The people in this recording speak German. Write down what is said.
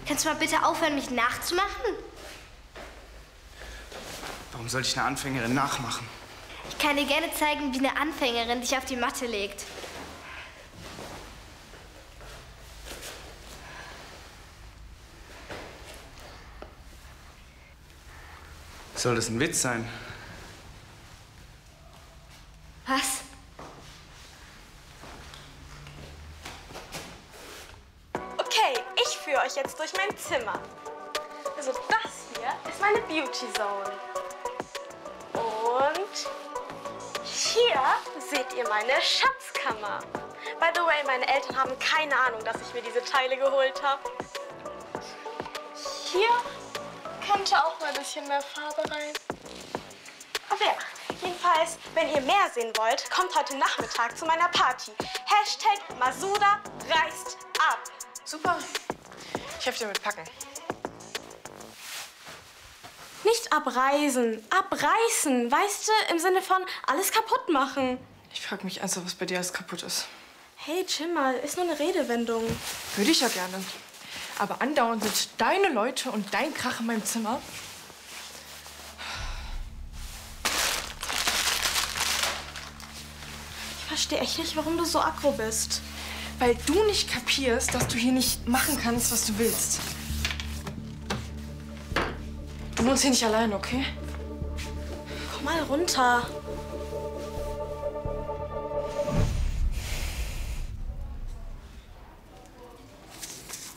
Kannst du mal bitte aufhören, mich nachzumachen? Warum soll ich eine Anfängerin nachmachen? Ich kann dir gerne zeigen, wie eine Anfängerin dich auf die Matte legt. Soll das ein Witz sein? Was? Okay, ich führe euch jetzt durch mein Zimmer. Also das hier ist meine Beauty Zone. Und hier seht ihr meine Schatzkammer. By the way, meine Eltern haben keine Ahnung, dass ich mir diese Teile geholt habe. Hier könnte auch mal ein bisschen mehr Farbe rein. Aber ja, jedenfalls, wenn ihr mehr sehen wollt, kommt heute Nachmittag zu meiner Party. Hashtag Masuda reist ab. Super. Ich helfe dir mit Packen. Nicht abreisen, abreißen. Weißt du, im Sinne von alles kaputt machen. Ich frage mich ernsthaft, was bei dir alles kaputt ist. Hey, chill mal, ist nur eine Redewendung. Würde ich ja gerne. Aber andauernd sind deine Leute und dein Krach in meinem Zimmer. Ich verstehe echt nicht, warum du so aggro bist. Weil du nicht kapierst, dass du hier nicht machen kannst, was du willst. Du wohnst hier nicht allein, okay? Komm mal runter.